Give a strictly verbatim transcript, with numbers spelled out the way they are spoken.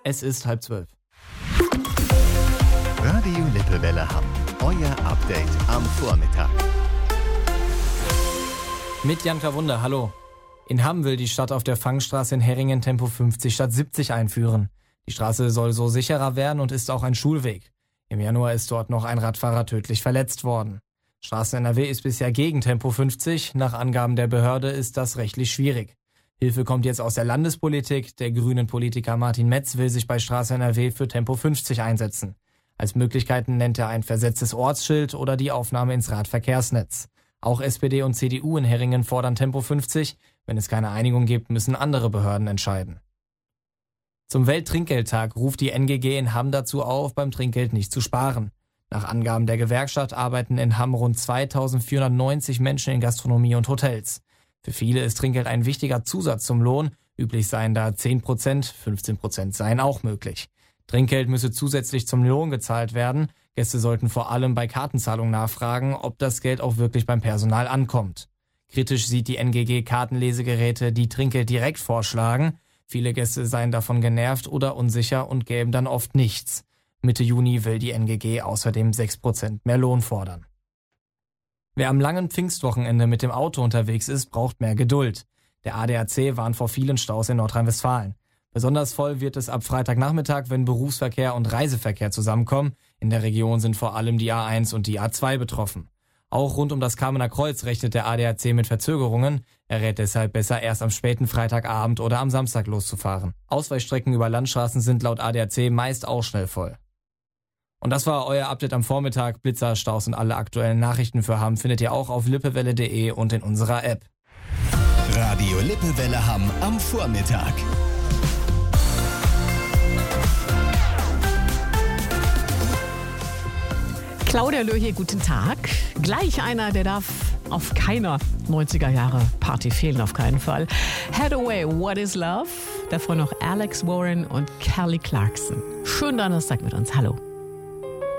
Es ist halb zwölf. Radio Lippewelle Hamm. Euer Update am Vormittag. Mit Janka Wunder, hallo. In Hamm will die Stadt auf der Fangstraße in Herringen Tempo fünfzig statt siebzig einführen. Die Straße soll so sicherer werden und ist auch ein Schulweg. Im Januar ist dort noch ein Radfahrer tödlich verletzt worden. Straßen N R W ist bisher gegen Tempo fünfzig. Nach Angaben der Behörde ist das rechtlich schwierig. Hilfe kommt jetzt aus der Landespolitik. Der grünen Politiker Martin Metz will sich bei Straße N R W für Tempo fünfzig einsetzen. Als Möglichkeiten nennt er ein versetztes Ortsschild oder die Aufnahme ins Radverkehrsnetz. Auch S P D und C D U in Herringen fordern Tempo fünfzig. Wenn es keine Einigung gibt, müssen andere Behörden entscheiden. Zum Welttrinkgeldtag ruft die N G G in Hamm dazu auf, beim Trinkgeld nicht zu sparen. Nach Angaben der Gewerkschaft arbeiten in Hamm rund zweitausendvierhundertneunzig Menschen in Gastronomie und Hotels. Für viele ist Trinkgeld ein wichtiger Zusatz zum Lohn. Üblich seien da zehn Prozent, fünfzehn Prozent seien auch möglich. Trinkgeld müsse zusätzlich zum Lohn gezahlt werden. Gäste sollten vor allem bei Kartenzahlung nachfragen, ob das Geld auch wirklich beim Personal ankommt. Kritisch sieht die N G G Kartenlesegeräte, die Trinkgeld direkt vorschlagen. Viele Gäste seien davon genervt oder unsicher und gäben dann oft nichts. Mitte Juni will die N G G außerdem sechs Prozent mehr Lohn fordern. Wer am langen Pfingstwochenende mit dem Auto unterwegs ist, braucht mehr Geduld. Der A D A C warnt vor vielen Staus in Nordrhein-Westfalen. Besonders voll wird es ab Freitagnachmittag, wenn Berufsverkehr und Reiseverkehr zusammenkommen. In der Region sind vor allem die A eins und die A zwei betroffen. Auch rund um das Kamener Kreuz rechnet der A D A C mit Verzögerungen. Er rät deshalb besser, erst am späten Freitagabend oder am Samstag loszufahren. Ausweichstrecken über Landstraßen sind laut A D A C meist auch schnell voll. Und das war euer Update am Vormittag. Blitzer, Staus und alle aktuellen Nachrichten für Hamm findet ihr auch auf lippewelle punkt de und in unserer App. Radio Lippewelle Hamm am Vormittag. Claudia Löhe, guten Tag. Gleich einer, der darf auf keiner neunziger Jahre Party fehlen, auf keinen Fall. Hathaway, What is Love? Davor noch Alex Warren und Kelly Clarkson. Schönen Donnerstag mit uns. Hallo.